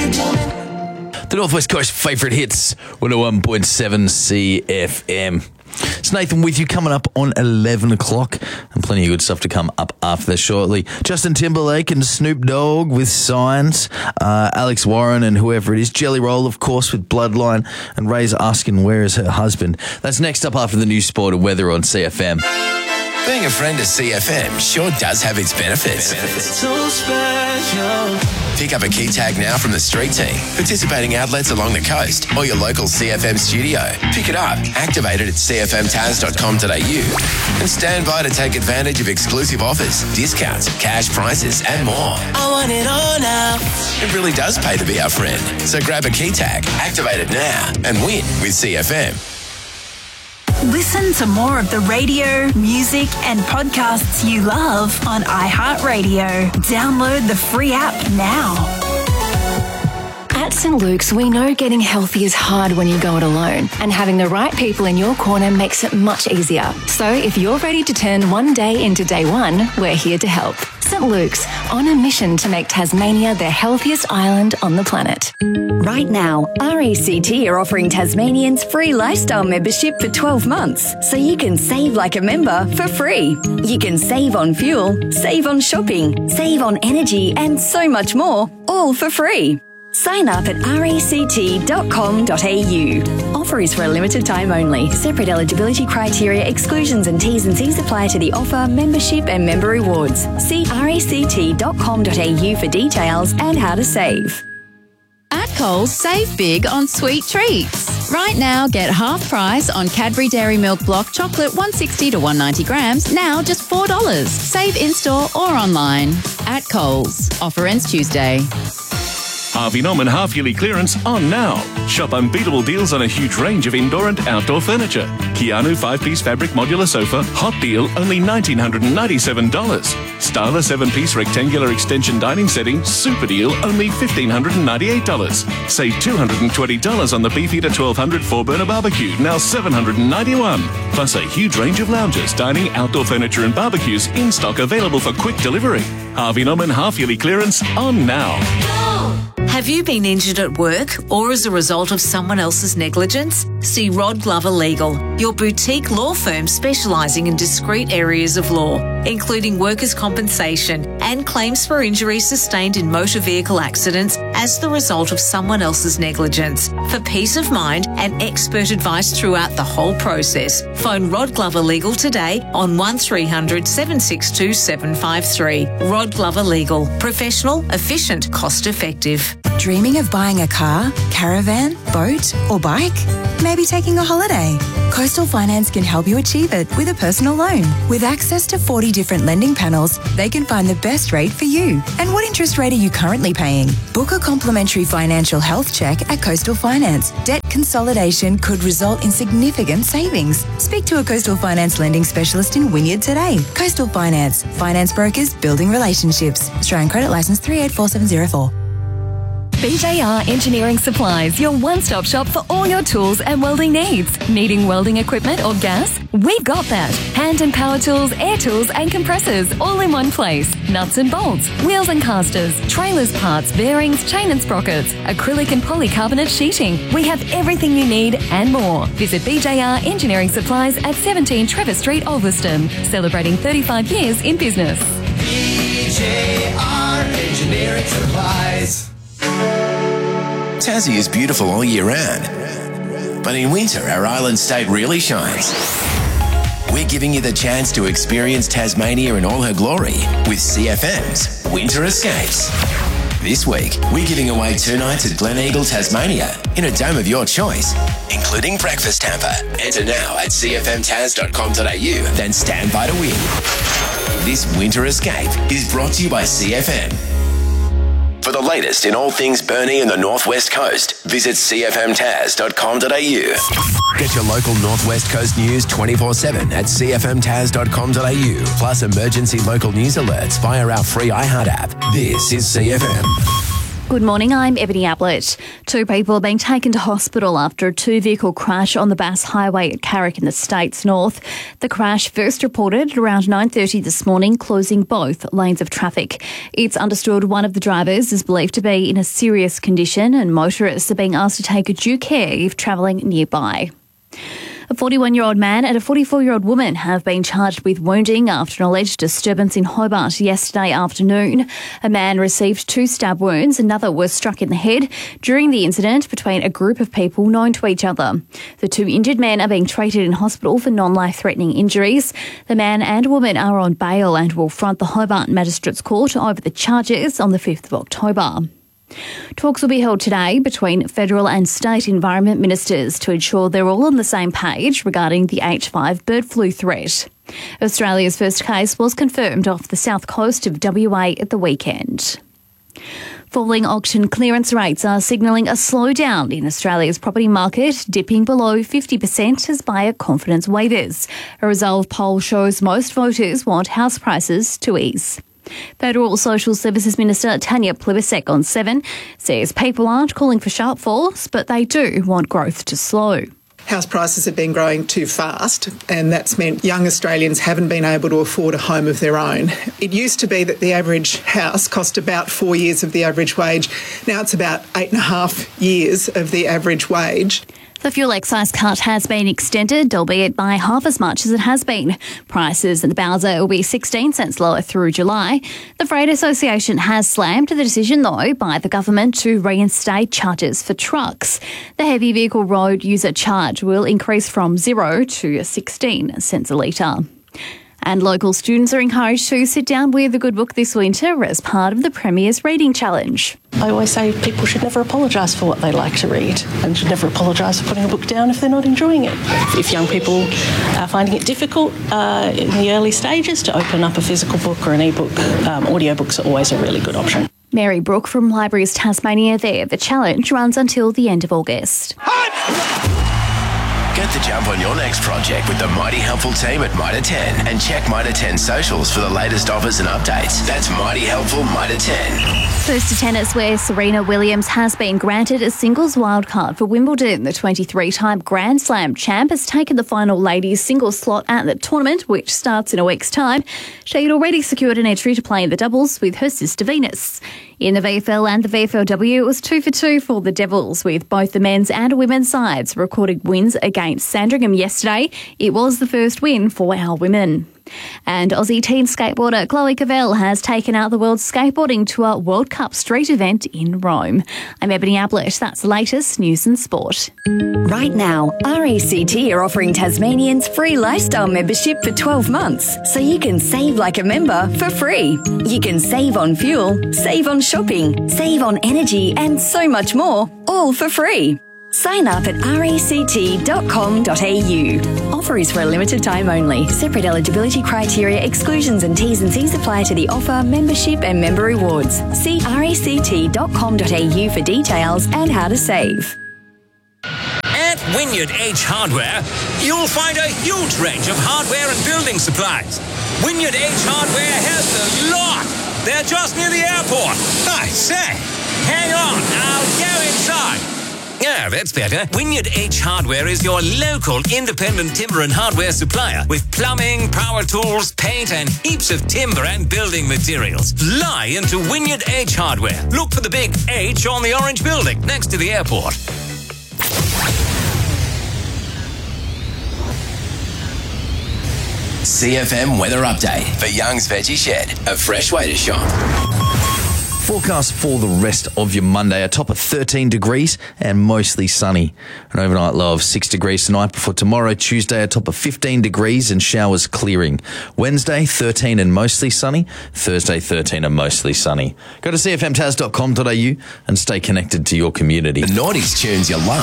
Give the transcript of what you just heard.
The Northwest Coast favourite hits, 101.7 CFM. It's Nathan with you, coming up on 11 o'clock, and plenty of good stuff to come up after that shortly. Justin Timberlake and Snoop Dogg with Signs, Alex Warren and whoever it is, Jelly Roll, of course, with Bloodline, and Ray's asking where is her husband. That's next up after the news, sport and weather on CFM. Being a friend of CFM sure does have its benefits. So special. Pick up a key tag now from the street team, participating outlets along the coast, or your local CFM studio. Pick it up, activate it at cfmtaz.com.au, and stand by to take advantage of exclusive offers, discounts, cash prizes, and more. I want it all now. It really does pay to be our friend. So grab a key tag, activate it now, and win with CFM. Listen to more of the radio, music, and podcasts you love on iHeartRadio. Download the free app now. At St. Luke's, we know getting healthy is hard when you go it alone, and having the right people in your corner makes it much easier. So if you're ready to turn one day into day one, we're here to help. St. Luke's, on a mission to make Tasmania the healthiest island on the planet. Right now, RACT are offering Tasmanians free lifestyle membership for 12 months, so you can save like a member for free. You can save on fuel, save on shopping, save on energy, and so much more, all for free. Sign up at ract.com.au. Offer is for a limited time only. Separate eligibility criteria, exclusions and T's apply to the offer, membership and member rewards. See ract.com.au for details and how to save. At Coles, save big on sweet treats. Right now, get half price on Cadbury Dairy Milk Block Chocolate 160 to 190 grams, now just $4. Save in-store or online. At Coles. Offer ends Tuesday. Harvey Norman half-yearly clearance on now. Shop unbeatable deals on a huge range of indoor and outdoor furniture. Keanu 5-piece fabric modular sofa, hot deal, only $1,997. Starla 7-piece rectangular extension dining setting, super deal, only $1,598. Save $220 on the Beefeater 1200 4-burner barbecue, now $791. Plus a huge range of lounges, dining, outdoor furniture and barbecues in stock, available for quick delivery. Harvey Norman half-yearly clearance on now. Have you been injured at work or as a result of someone else's negligence? See Rod Glover Legal, your boutique law firm specialising in discrete areas of law, including workers' compensation and claims for injuries sustained in motor vehicle accidents as the result of someone else's negligence. For peace of mind and expert advice throughout the whole process, phone Rod Glover Legal today on 1300 762 753. Rod Glover Legal. Professional, efficient, cost-effective. Dreaming of buying a car, caravan, boat or bike? Maybe taking a holiday? Coastal Finance can help you achieve it with a personal loan. With access to 40 different lending panels, they can find the best rate for you. And what interest rate are you currently paying? Book a complimentary financial health check at Coastal Finance. Debt consolidation could result in significant savings. Speak to a Coastal Finance lending specialist in Wynyard today. Coastal Finance. Finance brokers building relationships. Australian Credit Licence 384704. BJR Engineering Supplies, your one-stop shop for all your tools and welding needs. Needing welding equipment or gas? We've got that. Hand and power tools, air tools and compressors, all in one place. Nuts and bolts, wheels and casters, trailers parts, bearings, chain and sprockets, acrylic and polycarbonate sheeting. We have everything you need and more. Visit BJR Engineering Supplies at 17 Trevor Street, Ulverston, celebrating 35 years in business. BJR Engineering Supplies. Tassie is beautiful all year round, but in winter our island state really shines. We're giving you the chance to experience Tasmania in all her glory with CFM's Winter Escapes. This week, we're giving away 2 nights at Gleneagle, Tasmania in a dome of your choice, including breakfast hamper. Enter now at cfmtaz.com.au, then stand by to win. This Winter Escape is brought to you by CFM. For the latest in all things Burnie and the Northwest Coast, visit cfmtaz.com.au. Get your local Northwest Coast news 24/7 at cfmtaz.com.au. Plus emergency local news alerts via our free iHeart app. This is CFM. Good morning, I'm Ebony Ablett. 2 people are being taken to hospital after a 2-vehicle crash on the Bass Highway at Carrick in the States North. The crash first reported at around 9:30 this morning, closing both lanes of traffic. It's understood one of the drivers is believed to be in a serious condition and motorists are being asked to take due care if travelling nearby. A 41-year-old man and a 44-year-old woman have been charged with wounding after an alleged disturbance in Hobart yesterday afternoon. A man received 2 stab wounds, another was struck in the head during the incident between a group of people known to each other. The 2 injured men are being treated in hospital for non-life-threatening injuries. The man and woman are on bail and will front the Hobart Magistrates Court over the charges on the 5th of October. Talks will be held today between federal and state environment ministers to ensure they're all on the same page regarding the H5 bird flu threat. Australia's first case was confirmed off the south coast of WA at the weekend. Falling auction clearance rates are signalling a slowdown in Australia's property market, dipping below 50% as buyer confidence wavers. A Resolve poll shows most voters want house prices to ease. Federal Social Services Minister Tanya Plibersek on 7 says people aren't calling for sharp falls, but they do want growth to slow. House prices have been growing too fast, and that's meant young Australians haven't been able to afford a home of their own. It used to be that the average house cost about 4 years of the average wage. Now it's about 8.5 years of the average wage. The fuel excise cut has been extended, albeit by half as much as it has been. Prices at the Bowser will be 16 cents lower through July. The Freight Association has slammed the decision, though, by the government to reinstate charges for trucks. The heavy vehicle road user charge will increase from 0 to 16 cents a litre. And local students are encouraged to sit down with a good book this winter as part of the Premier's Reading Challenge. I always say people should never apologise for what they like to read and should never apologise for putting a book down if they're not enjoying it. If young people are finding it difficult in the early stages to open up a physical book or an e-book, audiobooks are always a really good option. Mary Brooke from Libraries Tasmania there. The challenge runs until the end of August. Get the jump on your next project with the Mighty Helpful team at Mitre 10 and check Mitre 10 socials for the latest offers and updates. That's Mighty Helpful Mitre 10. First to tennis, where Serena Williams has been granted a singles wildcard for Wimbledon. The 23-time Grand Slam champ has taken the final ladies singles slot at the tournament, which starts in a week's time. She had already secured an entry to play in the doubles with her sister Venus. In the VFL and the VFLW, it was 2 for 2 for the Devils, with both the men's and women's sides recording wins against Sandringham yesterday. It was the first win for our women. And Aussie teen skateboarder Chloe Cavell has taken out the World Skateboarding Tour World Cup street event in Rome. I'm Ebony Ablett. That's the latest news and sport. Right now, RACT are offering Tasmanians free lifestyle membership for 12 months, so you can save like a member for free. You can save on fuel, save on shopping, save on energy, and so much more, all for free. Sign up at ract.com.au. Offer is for a limited time only. Separate eligibility criteria, exclusions and T's and C's apply to the offer, membership and member rewards. See ract.com.au for details and how to save. At Wynyard H Hardware, you'll find a huge range of hardware and building supplies. Wynyard H Hardware has a lot. They're just near the airport. I say, hang on, I'll go inside. Yeah, that's better. Wynyard H Hardware is your local independent timber and hardware supplier with plumbing, power tools, paint and heaps of timber and building materials. Fly into Wynyard H Hardware. Look for the big H on the orange building next to the airport. CFM weather update for Young's Veggie Shed, a fresh way to shop. Forecast for the rest of your Monday, a top of 13 degrees and mostly sunny. An overnight low of 6 degrees tonight before tomorrow, Tuesday, a top of 15 degrees and showers clearing. Wednesday, 13 and mostly sunny. Thursday, 13 and mostly sunny. Go to cfmtas.com.au and stay connected to your community. The 90s tunes you love.